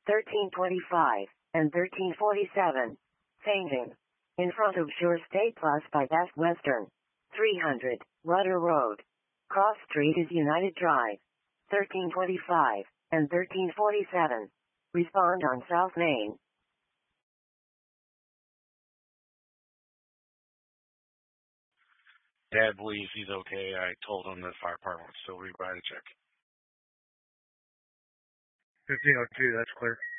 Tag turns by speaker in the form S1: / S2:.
S1: 1325, and 1347. Changing. In front of Shore State Plus by Best Western. 300, Rudder Road. Cross Street is United Drive. 1325, and 1347. Respond on South Main.
S2: Dad believes he's okay. I told him the fire department will still rewrite a check.
S3: 1502, that's clear.